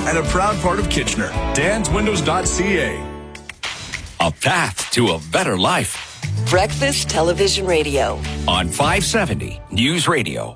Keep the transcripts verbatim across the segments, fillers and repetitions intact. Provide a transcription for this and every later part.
and a proud part of Kitchener. dans windows dot c a. A path to a better life. Breakfast Television Radio. On five seventy News Radio.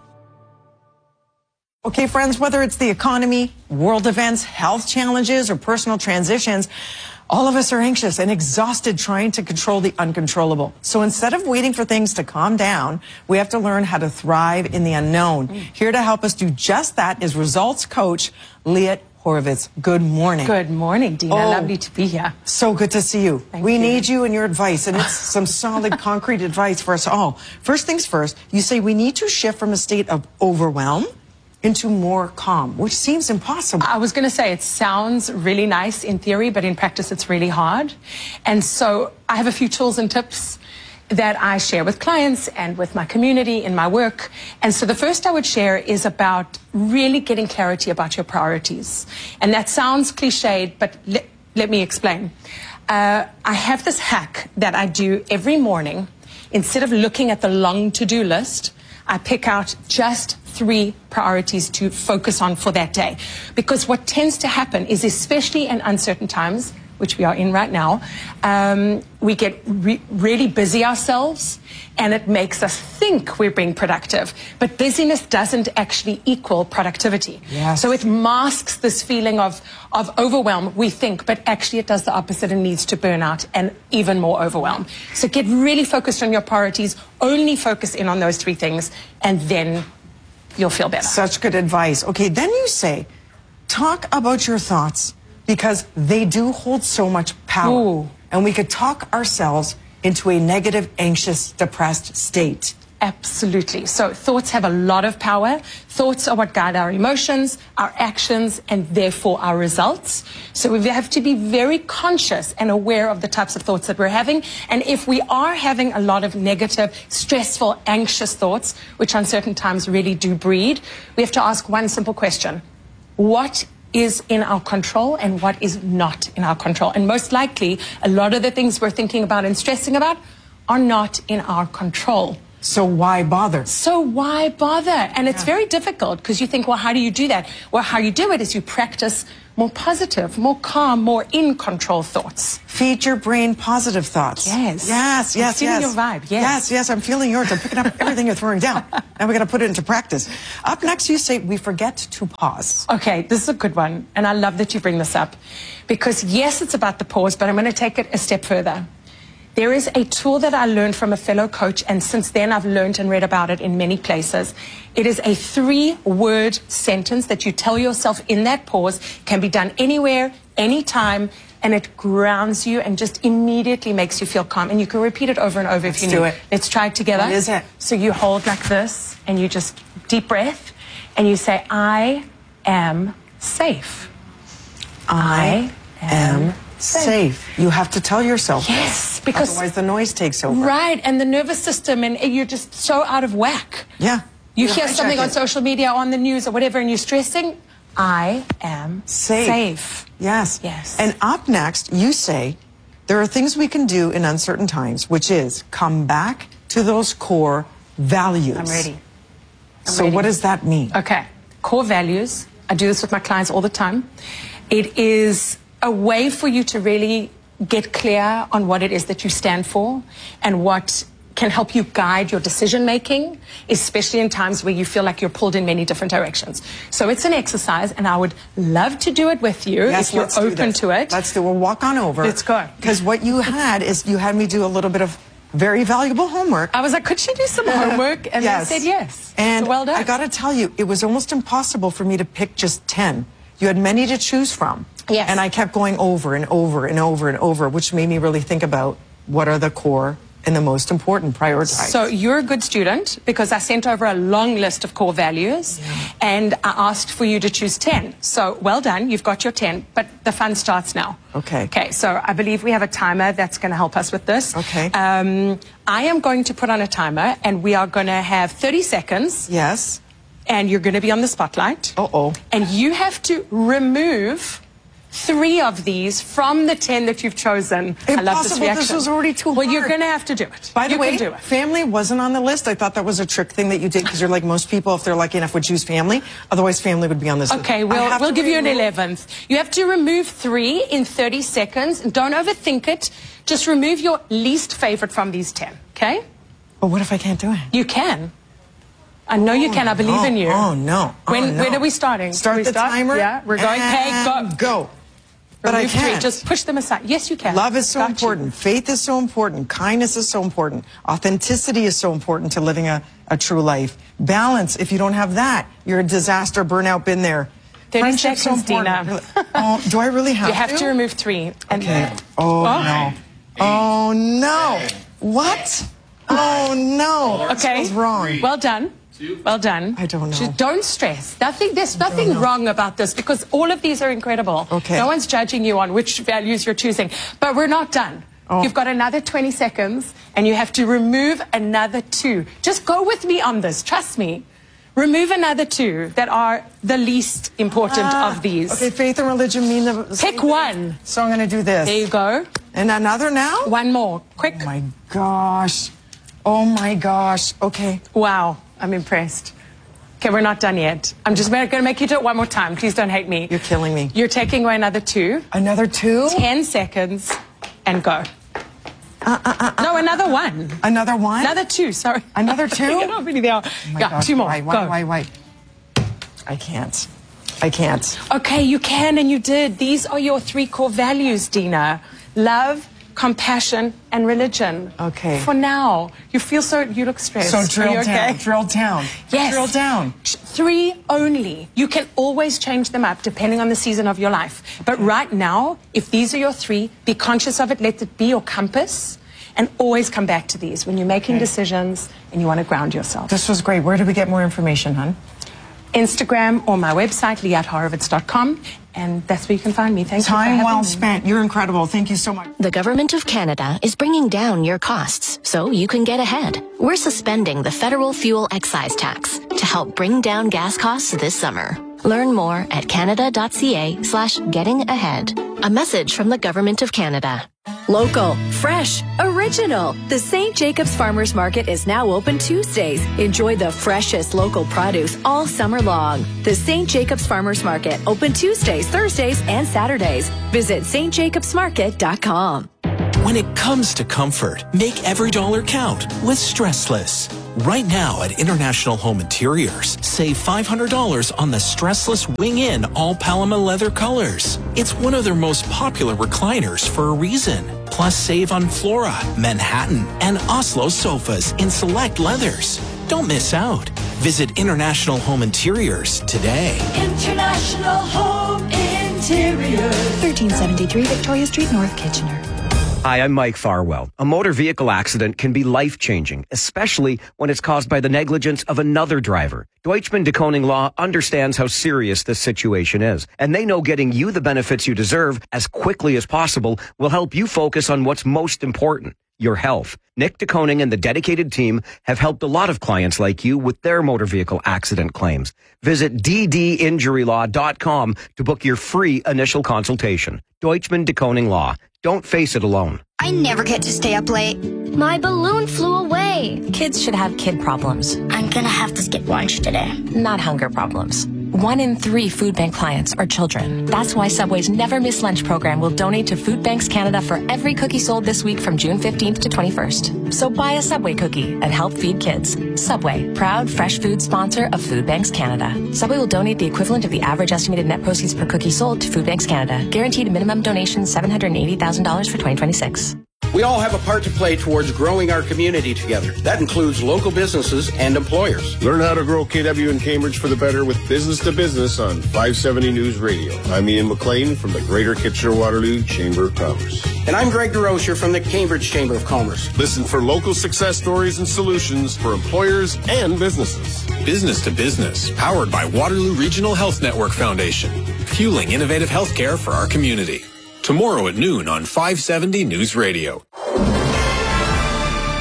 Okay, friends, whether it's the economy, world events, health challenges, or personal transitions, all of us are anxious and exhausted trying to control the uncontrollable. So instead of waiting for things to calm down, we have to learn how to thrive in the unknown. Mm. Here to help us do just that is results coach Liat Horowitz. Good morning. Good morning, Dina. Oh, lovely to be here. So good to see you. Thank we you. need you and your advice, and it's some solid, concrete advice for us all. First things first, you say we need to shift from a state of overwhelm into more calm, which seems impossible. I was going to say it sounds really nice in theory, but in practice it's really hard. And so I have a few tools and tips that I share with clients and with my community in my work. And so the first I would share is about really getting clarity about your priorities. And that sounds cliched, but le let me explain. Uh, I have this hack that I do every morning. Instead of looking at the long to-do list, I pick out just three priorities to focus on for that day. Because what tends to happen is, especially in uncertain times, which we are in right now, um, we get re really busy ourselves, and it makes us think we're being productive. But busyness doesn't actually equal productivity. Yes. So it masks this feeling of, of overwhelm, we think, but actually it does the opposite and leads to burnout and even more overwhelm. So get really focused on your priorities, only focus in on those three things, and then you'll feel better. Such good advice. Okay, then you say, talk about your thoughts, because they do hold so much power. Ooh. And we could talk ourselves into a negative, anxious, depressed state. Absolutely. So thoughts have a lot of power. Thoughts are what guide our emotions, our actions, and therefore our results. So we have to be very conscious and aware of the types of thoughts that we're having. And if we are having a lot of negative, stressful, anxious thoughts, which on certain times really do breed, we have to ask one simple question. What is in our control and what is not in our control? And most likely, a lot of the things we're thinking about and stressing about are not in our control. So why bother? So why bother? And it's Yeah. very difficult because you think, well, how do you do that? Well, how you do it is you practice more positive, more calm, more in control thoughts. Feed your brain positive thoughts. Yes. Yes, yes, I'm feeling yes. your vibe, yes. Yes, yes, I'm feeling yours. I'm picking up everything you're throwing down. Now we got to put it into practice. Up next, you say we forget to pause. Okay, this is a good one. And I love that you bring this up. Because yes, it's about the pause, but I'm going to take it a step further. There is a tool that I learned from a fellow coach, and since then I've learned and read about it in many places. It is a three-word sentence that you tell yourself in that pause, can be done anywhere, anytime, and it grounds you and just immediately makes you feel calm. And you can repeat it over and over Let's if you do need. it. Let's try it together. What is it? So you hold like this, and you just deep breath, and you say, I am safe. I am safe. You have to tell yourself. Yes, because otherwise the noise takes over. Right, and the nervous system, and you're just so out of whack. Yeah. You You hear hijack something on it. social media, on the news, or whatever, and you're stressing. I am Safe. safe. Yes. Yes. And up next, you say there are things we can do in uncertain times, which is come back to those core values. I'm ready. I'm So ready. what does that mean? Okay, core values. I do this with my clients all the time. It is a way for you to really get clear on what it is that you stand for and what can help you guide your decision making, especially in times where you feel like you're pulled in many different directions. So it's an exercise, and I would love to do it with you Yes, if you're let's do open this. to it. Let's do. We'll walk on over. Let's go. Because what you had is you had me do a little bit of very valuable homework. I was like, could she do some homework? And Yes. they said yes. And so well done. I got to tell you, it was almost impossible for me to pick just ten. You had many to choose from. Yes. And I kept going over and over and over and over, which made me really think about what are the core and the most important prioritize. So you're a good student because I sent over a long list of core values, Yeah. and I asked for you to choose ten. So well done, you've got your ten, but the fun starts now. Okay. Okay, so I believe we have a timer that's going to help us with this. Okay. Um, I am going to put on a timer, and we are going to have thirty seconds, Yes. and you're going to be on the spotlight. Uh-oh. And you have to remove three of these from the ten that you've chosen. Impossible. I love this reaction. This was already too hard. Well, you're going to have to do it. By the you way, can do it. family wasn't on the list. I thought that was a trick thing that you did because you're like most people, if they're lucky enough, would choose family. Otherwise, family would be on this list. Okay, we'll, we'll give you an remove- eleventh. You have to remove three in thirty seconds. Don't overthink it. Just remove your least favorite from these ten, okay? But what if I can't do it? You can. I know you can. I believe oh, in you. Oh, no. Oh, When, no. when are we starting? Start we the start? timer. Yeah, we're going. Okay, go. And go. But I Remove three. can't. Just push them aside. Yes, you can. Love is so Got you. important. Faith is so important. Kindness is so important. Authenticity is so important to living a, a true life. Balance, if you don't have that, you're a disaster, burnout, been there. thirty Friendship's so seconds, important. Dina. Oh, do I really have You to? have to remove three. And Okay. Oh, Oh. no. Oh, no. What? Oh, no. Okay. What's wrong? Well done. Well done. I don't know. Just don't stress. Nothing. There's nothing wrong about this because all of these are incredible. Okay. No one's judging you on which values you're choosing. But we're not done. Oh. You've got another twenty seconds and you have to remove another two. Just go with me on this. Trust me. Remove another two that are the least important Ah, of these. Okay, faith and religion mean the same Pick thing. one. So I'm going to do this. There you go. And another now? One more. Quick. Oh, my gosh. Oh, my gosh. Okay. Wow. I'm impressed. Okay, we're not done yet. I'm just going to make you do it one more time. Please don't hate me. You're killing me. You're taking away another two. Another two? Ten seconds and go. Uh, uh, uh, No, another one. Another one? Another two, sorry. Another two? You know how many there are. Oh my Yeah, gosh, two more. Why, why, go. why, why? I can't. I can't. Okay, you can and you did. These are your three core values, Dina. Love, compassion, and religion. Okay. For now. You feel so, you look stressed. So Are drill you down. okay? Drill down. Yes. Drill down. Three only. You can always change them up depending on the season of your life. But right now, if these are your three, be conscious of it. Let it be your compass. And always come back to these when you're making Okay. decisions and you want to ground yourself. This was great. Where do we get more information, hon? Instagram or my website, liat horowitz dot com. And that's where you can find me. Thank you for Time having well me. spent. You're incredible. Thank you so much. The Government of Canada is bringing down your costs so you can get ahead. We're suspending the federal fuel excise tax to help bring down gas costs this summer. Learn more at canada.ca slash getting ahead. A message from the Government of Canada. Local, fresh, original. The Saint Jacobs Farmers Market is now open Tuesdays. Enjoy the freshest local produce all summer long. The Saint Jacobs Farmers Market, open Tuesdays, Thursdays, and Saturdays. Visit s t jacobs market dot com. When it comes to comfort, make every dollar count with Stressless. Right now at International Home Interiors, save five hundred dollars on the Stressless Wing-In All Palama Leather colors. It's one of their most popular recliners for a reason. Plus save on Flora, Manhattan, and Oslo sofas in select leathers. Don't miss out. Visit International Home Interiors today. International Home Interiors. thirteen seventy-three Victoria Street, North Kitchener. Hi, I'm Mike Farwell. A motor vehicle accident can be life-changing, especially when it's caused by the negligence of another driver. Deutschman de Koning Law understands how serious this situation is, and they know getting you the benefits you deserve as quickly as possible will help you focus on what's most important, your health. Nick de Koning and the dedicated team have helped a lot of clients like you with their motor vehicle accident claims. Visit d d injury law dot com to book your free initial consultation. Deutschman de Koning Law. Don't face it alone. I never get to stay up late. My balloon flew away. Kids should have kid problems. I'm gonna have to skip lunch today. Not hunger problems. One in three food bank clients are children. That's why Subway's Never Miss Lunch program will donate to Food Banks Canada for every cookie sold this week from June fifteenth to twenty-first. So buy a Subway cookie and help feed kids. Subway, proud fresh food sponsor of Food Banks Canada. Subway will donate the equivalent of the average estimated net proceeds per cookie sold to Food Banks Canada. Guaranteed minimum donation seven hundred eighty thousand dollars for twenty twenty-six. We all have a part to play towards growing our community together. That includes local businesses and employers. Learn how to grow K W in Cambridge for the better with Business to Business on five seventy News Radio. I'm Ian McLean from the Greater Kitchener-Waterloo Chamber of Commerce. And I'm Greg DeRosier from the Cambridge Chamber of Commerce. Listen for local success stories and solutions for employers and businesses. Business to Business, powered by Waterloo Regional Health Network Foundation, fueling innovative healthcare for our community. Tomorrow at noon on five seventy News Radio.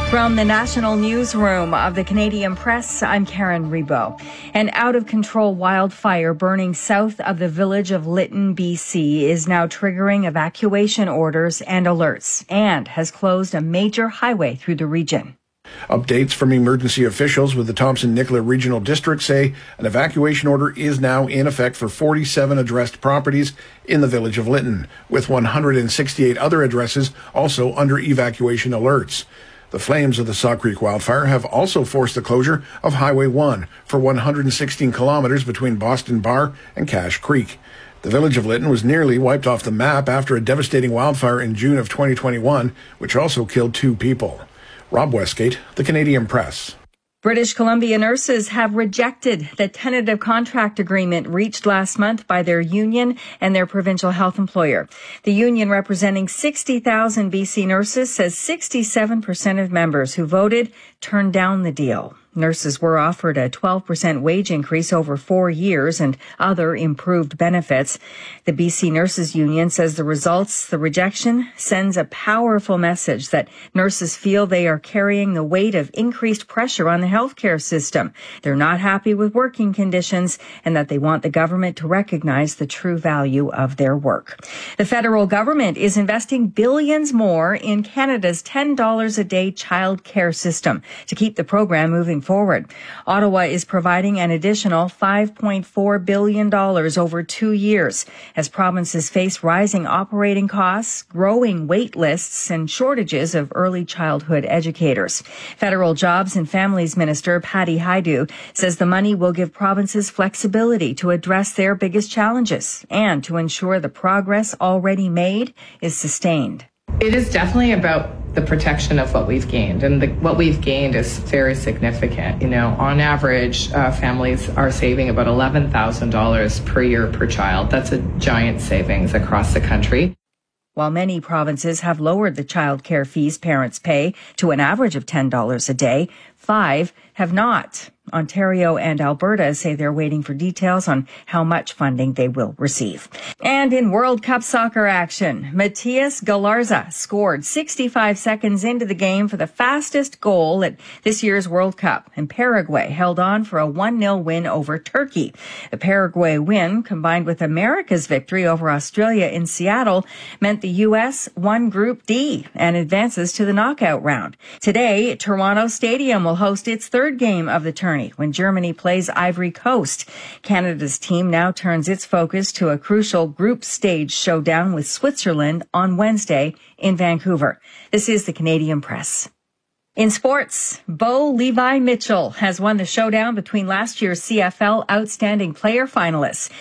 From the national newsroom of the Canadian Press, I'm Karen Rebo. An out-of-control wildfire burning south of the village of Lytton, B C, is now triggering evacuation orders and alerts, and has closed a major highway through the region. Updates from emergency officials with the Thompson-Nicola Regional District say an evacuation order is now in effect for forty-seven addressed properties in the village of Lytton, with one hundred sixty-eight other addresses also under evacuation alerts. The flames of the Saw Creek wildfire have also forced the closure of Highway one for one hundred sixteen kilometers between Boston Bar and Cache Creek. The village of Lytton was nearly wiped off the map after a devastating wildfire in June of twenty twenty-one, which also killed two people. Rob Westgate, the Canadian Press. British Columbia nurses have rejected the tentative contract agreement reached last month by their union and their provincial health employer. The union, representing sixty thousand B C nurses, says sixty-seven percent of members who voted turned down the deal. Nurses were offered a twelve percent wage increase over four years and other improved benefits. The B C Nurses Union says the results, the rejection, sends a powerful message that nurses feel they are carrying the weight of increased pressure on the healthcare system. They're not happy with working conditions and that they want the government to recognize the true value of their work. The federal government is investing billions more in Canada's ten dollars a day child care system to keep the program moving forward. Ottawa is providing an additional five point four billion dollars over two years as provinces face rising operating costs, growing wait lists, and shortages of early childhood educators. Federal Jobs and Families Minister Patty Hajdu says the money will give provinces flexibility to address their biggest challenges and to ensure the progress already made is sustained. It is definitely about the protection of what we've gained, and the, what we've gained is very significant. You know, on average, uh, families are saving about eleven thousand dollars per year per child. That's a giant savings across the country. While many provinces have lowered the child care fees parents pay to an average of ten dollars a day, five have not. Ontario and Alberta say they're waiting for details on how much funding they will receive. And in World Cup soccer action, Matías Galarza scored sixty-five seconds into the game for the fastest goal at this year's World Cup, and Paraguay held on for a one nil win over Turkey. The Paraguay win, combined with America's victory over Australia in Seattle, meant the U S won Group D and advances to the knockout round. Today, Toronto Stadium will host its third game of the tournament when Germany plays Ivory Coast. Canada's team now turns its focus to a crucial group stage showdown with Switzerland on Wednesday in Vancouver. This is the Canadian Press. In sports, Bo Levi Mitchell has won the showdown between last year's C F L Outstanding Player finalists.